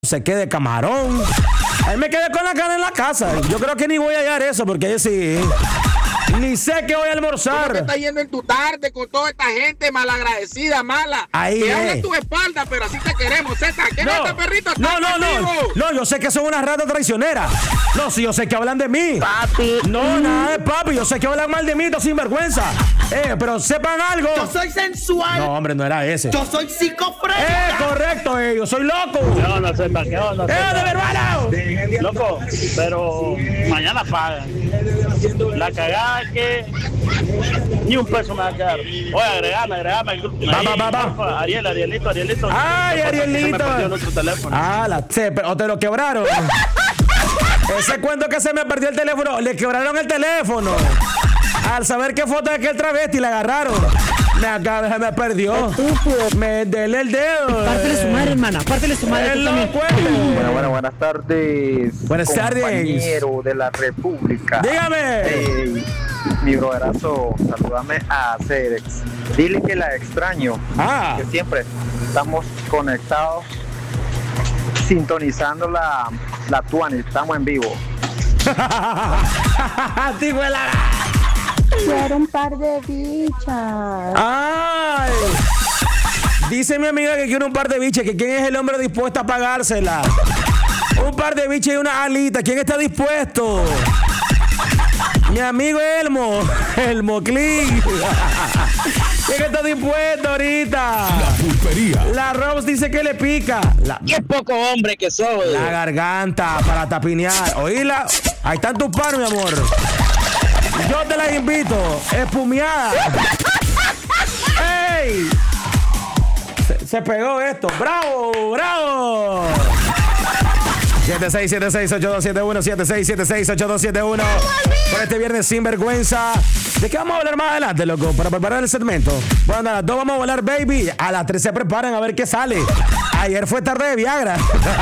se quede camarón. Ahí me quedé con la carne en la casa. Yo creo que ni voy a hallar eso porque ahí sí. Ni sé que voy a almorzar. ¿Cómo te está yendo en tu tarde con toda esta gente malagradecida, mala? Ahí que es. habla en tu espalda, pero así te queremos, Zeta. ¿Qué No, este perrito? no, yo sé que son unas ratas traicioneras. No, sí, yo sé que hablan de mí. Papi. No, nada de papi, yo sé que hablan mal de mí, sin vergüenza. Pero sepan algo. Yo soy sensual. No, hombre, no era ese. Yo soy psicofrénica. Correcto, yo soy loco. ¿Qué onda, Zeta? ¿Qué onda, Zeta? ¡De mi hermano! Loco, pero mañana pagan. La cagada es que ni un peso me va a quedar. Oye, agregame al grupo. Va. Arielito. Ay, Arielito. Se me perdió nuestro teléfono. O te lo quebraron. Ese cuento que se me perdió el teléfono, le quebraron el teléfono. Al saber qué foto de aquel travesti le agarraron. Me perdió. Me dele el dedo. Pártele su madre, hermana. Pártele su madre. Tú también. Buenas tardes. Buenas tardes. Compañero de la República. Dígame. Mi broderazo, saludame a Cerex. Dile que la extraño. Que siempre estamos conectados, sintonizando la Tuani. Estamos en vivo. Quiero un par de bichas. ¡Ay! Dice mi amiga que quiere un par de bichas. Que quién es el hombre dispuesto a pagársela. Un par de bichas y una alita. ¿Quién está dispuesto? Mi amigo Elmo Click. ¿Quién está dispuesto ahorita? La pulpería. La Rose dice que le pica. Qué poco hombre que soy. La garganta para tapinear. Oíla. Ahí están tus paros, mi amor. Yo te las invito. Espumeada. ¡Ey! Se pegó esto. ¡Bravo! 76768271 76768271 por este viernes sin vergüenza. ¿De qué vamos a hablar más adelante, loco? Para preparar el segmento. Bueno, a las 2 vamos a volar, baby. A las 3 se preparan a ver qué sale. Ayer fue tarde de Viagra.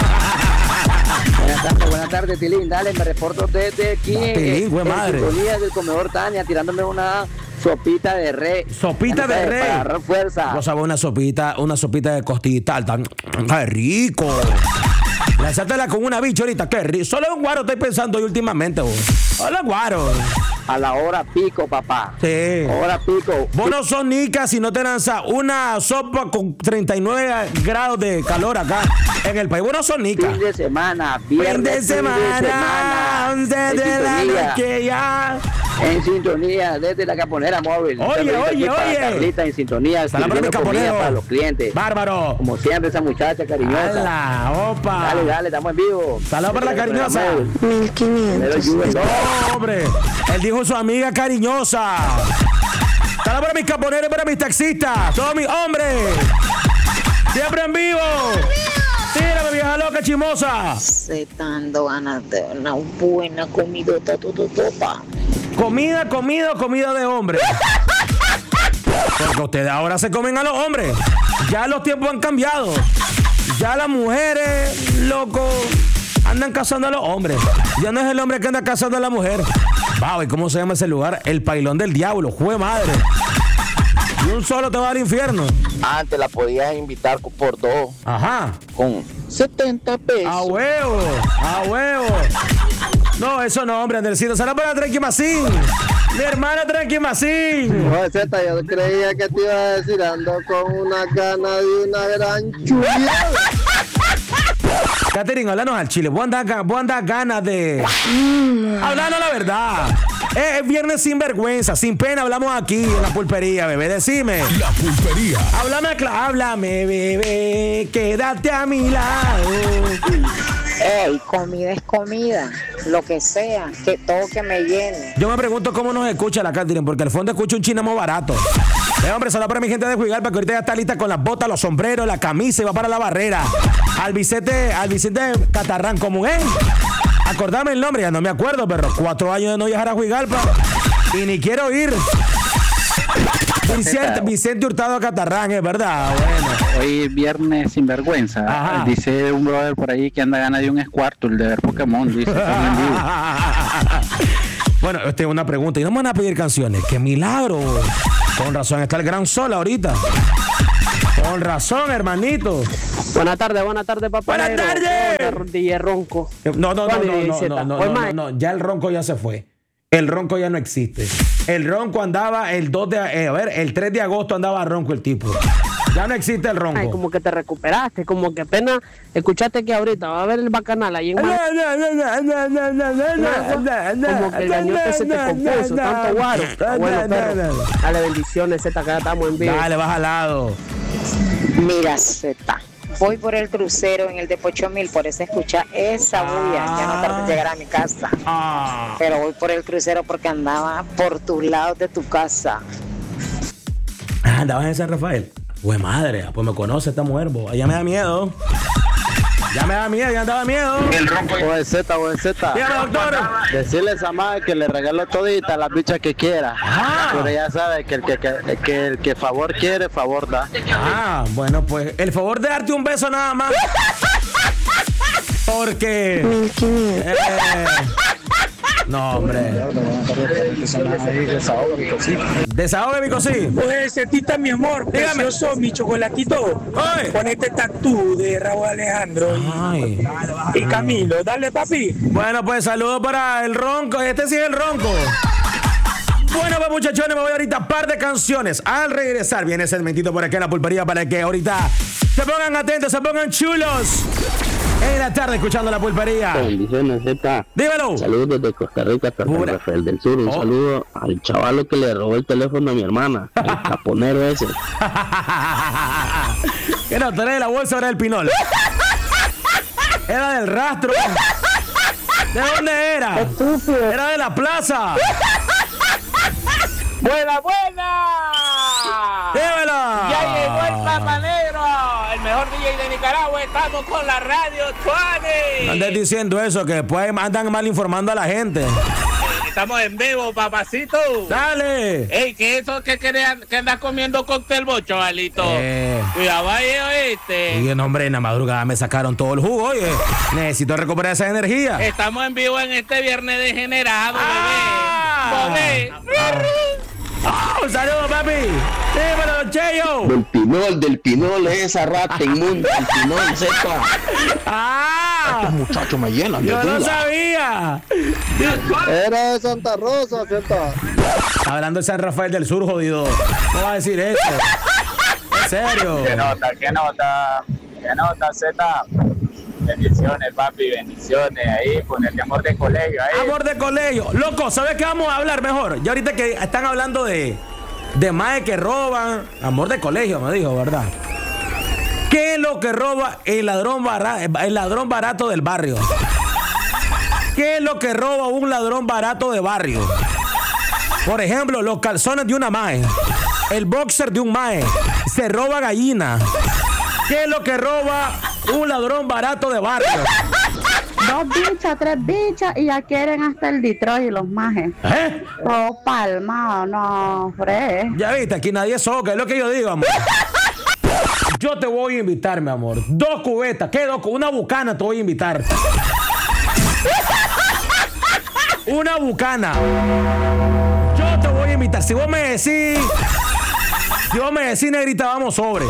Buenas tardes, Tilín. Dale, me reporto desde aquí. Tilín, güey, madre. Sintonía del comedor Tania, tirándome una sopita de rey. Sopita de rey. Para agarrar fuerza. Yo sabía una sopita de costita. ¡Qué rico! Lánzatela con una bicha ahorita, qué rico. Solo en guaro estoy pensando yo últimamente, vos. Solo en guaro. A la hora pico, papá. Sí. Hora pico. Vos no sos nica si no te lanzas una sopa con 39 grados de calor acá en el país. Vos no sos nica. Fin de semana, Fin viernes, de semana. 11 de la noche ya. En sintonía desde la caponera móvil. Oye. Carlita en sintonía. Saludos para mi caponero. Para los clientes. Bárbaro. Como siempre, esa muchacha cariñosa. ¡Hala, opa! Dale, estamos en vivo. Saludos para la cariñosa. 1500. No, hombre. Él dijo su amiga cariñosa. Saludos para mis caponeros y para mis taxistas. Todos mis hombres. Siempre en vivo. Tírame, vieja loca chimosa. Se dando ganas de una buena comidota, tototopa. Comida de hombre. Porque ustedes ahora se comen a los hombres. Ya los tiempos han cambiado. Ya las mujeres, loco, andan cazando a los hombres. Ya no es el hombre que anda cazando a la mujer. Wow, ¿y cómo se llama ese lugar? El Pailón del Diablo, jue madre. Y un solo te va al infierno. Antes la podías invitar por dos. Ajá. Con 70 pesos. A huevo. No, eso no, hombre, Andercito. Saludos para Tranqui Macín. Mi hermano Tranqui Macín. Oye, Zeta, yo creía que te iba a decir, ando con una gana de una gran chulada. Catherine, háblanos al chile. Vos andás ganas de... Hablanos la verdad. Es viernes sin vergüenza, sin pena. Hablamos aquí en la pulpería, bebé. Decime. La pulpería. Háblame, bebé. Quédate a mi lado. Ey, comida es comida. Lo que sea, que todo que me llene. Yo me pregunto cómo nos escucha la Catherine, porque al fondo escucho un chinamo barato. Hombre, saludos para mi gente de Juigalpa, que ahorita ya está lista con las botas, los sombreros, la camisa y va para la barrera. Al Vicente Catarrán, ¿cómo es? Acordame el nombre, ya no me acuerdo, pero 4 años de no viajar a Juigalpa y ni quiero ir. Vicente Hurtado Catarrán, es verdad. Bueno. Hoy viernes sin vergüenza. Ajá. Dice un brother por ahí que anda gana de un Squirtle de ver Pokémon. Dice. Bueno, una pregunta. ¿Y no me van a pedir canciones? ¡Qué milagro! Con razón está el gran sol ahorita. Con razón, hermanito. Buenas tardes, papá. Buenas tardes. DJ Ronco. No. Ya el ronco ya se fue. El ronco ya no existe. El ronco andaba el 3 de agosto andaba ronco el tipo. Ya no existe el ronco. Ay, como que te recuperaste, como que apenas escuchaste que ahorita va a haber el bacanal ahí en Como que el gañote se te compuso, tanto guaro. Bueno, perro. Dale bendiciones, Z, que ya estamos en vivo. Dale, baja al lado. Mira, Z. Voy por el crucero en el de 8000, por eso escucha esa bulla. Ya no tardo en llegar a mi casa. Pero voy por el crucero porque andaba por tus lados de tu casa. ¿Andabas en San Rafael? Pues madre, pues me conoce esta mujer, bo. Ya me da miedo. Ya andaba miedo. El ronco. Oye, Z. Dígame, doctor. Decirle a esa madre que le regalo todita las bichas que quiera. Pero ya sabe que el que favor quiere, favor da. Bueno, pues el favor de darte un beso nada más. Porque... no, hombre. Desahogue, mi cosí. Oye, Zetita, mi amor, precioso, mi chocolatito. Ponete tatú de Raúl Alejandro y Camilo. Dale, papi. Bueno, pues saludos para el ronco. Este sí es el ronco. Bueno, pues muchachones, me voy ahorita a par de canciones. Al regresar viene ese segmentito por aquí en la pulpería para que ahorita se pongan atentos, se pongan chulos. En la tarde escuchando la pulpería. Bendiciones, Z. Dímelo. Saludos desde Costa Rica, San Rafael del Sur. Un saludo al chavalo que le robó el teléfono a mi hermana, el caponero ese. Que no, tenés la bolsa ahora del pinol. Era del rastro. ¿De dónde era? Estúpido. Era de la plaza. ¡Buena! ¡Dímelo! Ya llegó el Papa Negro, el mejor DJ de Nicaragua. Estamos con la radio Tuani. No andes diciendo eso, que después andan mal informando a la gente. Estamos en vivo, papacito. ¡Dale! Ey, ¿qué eso que andas comiendo cóctel vos, chavalito? Cuidado ahí, ¿oíste? Y no, hombre, en la madrugada me sacaron todo el jugo, oye. Necesito recuperar esa energía. Estamos en vivo en este viernes degenerado, bebé. Un saludo, papi. Dímelo, don Cheyo. Del Pinol, esa rata inmunda, el Pinol, Z. Estos muchachos me llenan de Yo duda. no sabía. Era de Santa Rosa, Z. Hablando de San Rafael del Sur, jodido. ¿Cómo va a decir eso? ¿En serio? ¿Qué nota, Z? Bendiciones, papi, bendiciones. Ahí, con el amor de colegio. Ahí. Amor de colegio. Loco, ¿sabes qué vamos a hablar mejor? Ya ahorita que están hablando de mae que roban. Amor de colegio, me dijo, ¿verdad? ¿Qué es lo que roba el ladrón barato del barrio? ¿Qué es lo que roba un ladrón barato de barrio? Por ejemplo, los calzones de una mae. El boxer de un mae. Se roba gallina. ¿Qué es lo que roba un ladrón barato de barrio? 2 bichas, 3 bichas y ya quieren hasta el Detroit y los majes. Todo palmado, no, fre. Ya viste, aquí nadie soca, es lo que yo digo, amor. Yo te voy a invitar, mi amor. 2 cubetas, ¿qué 2? Una bucana te voy a invitar. Una bucana. Yo te voy a invitar. Si vos me decís, negrita, vamos sobre.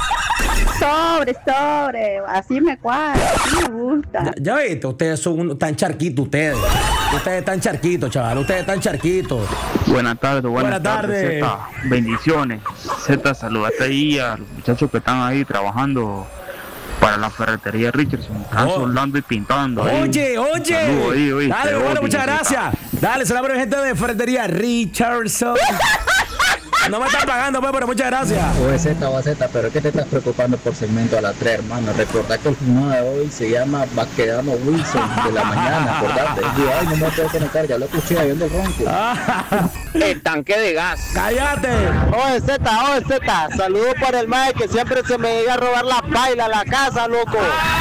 Sobre. Así me cuadra, así me gusta. Ya viste, ustedes son tan charquitos, ustedes. Ustedes están charquitos, chaval. Ustedes están charquitos. Buenas tardes. Z. Bendiciones. Z, saludate ahí a los muchachos que están ahí trabajando para la ferretería Richardson. Están soldando y pintando. Oye. Ahí, dale, bueno, muchas gracias. Dale, se la abro gente de ferretería Richardson. No me están pagando, pues, pero muchas gracias. OZ, pero es que te estás preocupando por segmento a las 3, hermano. Recordá que el final de hoy se llama Baquedano Wilson de la mañana, acordate. Ay, no me puedo conectar, ya lo escuché ahí en el ronco. El tanque de gas. ¡Cállate! Oye, Z, saludos para el mae que siempre se me llega a robar la paila a la casa, loco.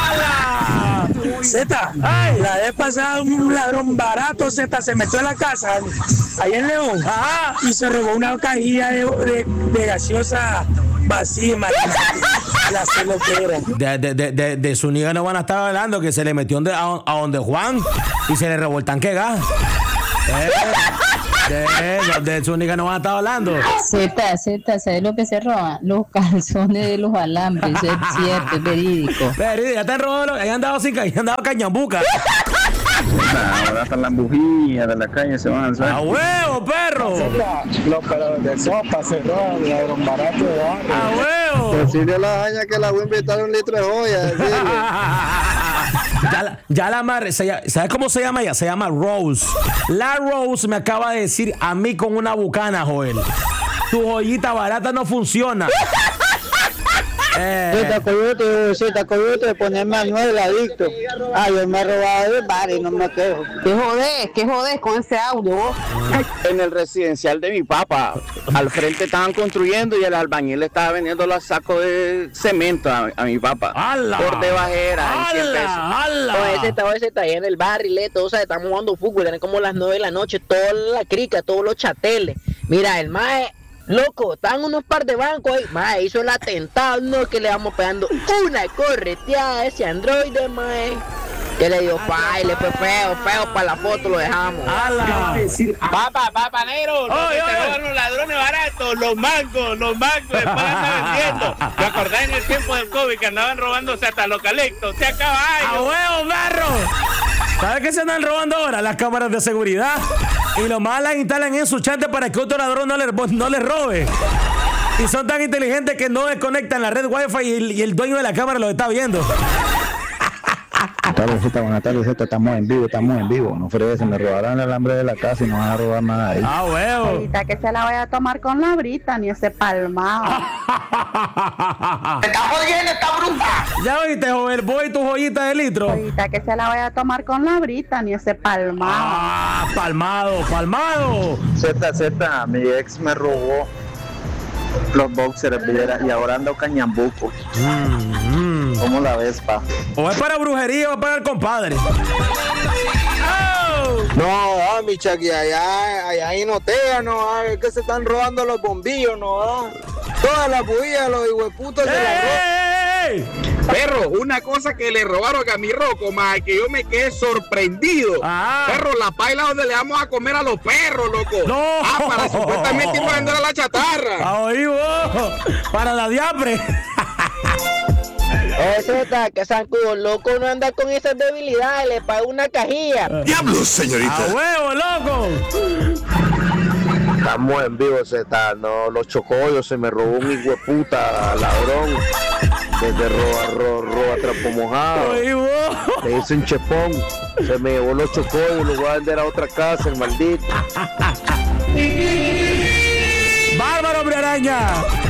Z, la vez pasada un ladrón barato, Z, se metió en la casa, ahí en León, y se robó una cajilla de gaseosa vacía, la celotera. De su niga no van a estar hablando, que se le metió a donde Juan y se le robó el tanque de gas. De Zúñiga no van a estar hablando. Z, ¿sabes lo que se roban? Los calzones de los alambres, es cierto, es verídico. Ya te han robado, han dado cañambuca. Ahora hasta las bujías de la calle se van a alzar. ¡A huevo, perro! Los pelos de sopa se roban, de ladrón barato de barrio. ¡A huevo! Decirle a la daña que la voy a invitar 1 litro de joya, decirle. Ya la madre, ¿sabes cómo se llama ella? Se llama Rose. La Rose me acaba de decir a mí con una bucana, Joel: tu joyita barata no funciona. Z coyote, ponerme a 9 adicto. Yo me he robado del bar y no me quejo. ¿Qué jodés con ese audio vos? En el residencial de mi papá, al frente estaban construyendo y el albañil le estaba vendiendo los sacos de cemento a mi papá. ¡Hala! Por de bajera, en 100 pesos. Ese está ahí en el barrilete, o sea, estamos jugando fútbol, eran como las 9 de la noche, toda la crica, todos los chateles. Mira, el mae, loco, estaban unos par de bancos ahí, mae, hizo el atentado, no, que le vamos pegando una correteada a ese androide, mae. Que le dio le fue feo para la foto, lo dejamos. Papá negro, los que se roban los ladrones baratos, los mangos, después andan vendiendo. ¿Te acordás en el tiempo del COVID que andaban robándose hasta los calectos? Se acaba años. ¡A huevo, perro! ¿Sabes qué se andan robando ahora? Las cámaras de seguridad. Y lo más las instalan en su chante para que otro ladrón no les robe. Y son tan inteligentes que no desconectan la red Wi-Fi y el dueño de la cámara lo está viendo. Buenas tardes, estamos en vivo. No fregues, se me robarán el alambre de la casa y no van a robar nada ahí. ¡Ah, huevo! Ahorita que se la vaya a tomar con la brita, ni ese palmado. ¡Te está jodiendo esta bruja! Ya oíste, Joel, voy tu joyita de litro. Ahorita que se la vaya a tomar con la brita, ni ese palmado. ¡Ah, palmado! Z, mi ex me robó los boxers y ahora ando cañambuco. ¿Cómo la ves, pa? O es para brujería o es para el compadre. No, mi Chucky, allá en Otea, no, es que se están robando los bombillos, no, todas las bujías, los hijueputos se las roban. Perro, una cosa que le robaron a mi Rocco, más que yo me quedé sorprendido. Perro, la paila donde le vamos a comer a los perros, loco. No. Para supuestamente ir a vender a la chatarra. Oí vos, para la diapre. Z, que zancudo loco no anda con esas debilidades, le paga una cajilla. ¡Diablos, señorita! ¡A huevo, loco! Estamos en vivo, Z. No, los chocollos, se me robó un hijo de puta ladrón. Desde roba trapo mojado. Le hice un chepón. Se me llevó los chocollos, los voy a vender a otra casa, el maldito. ¡Bárbaro, hombre araña!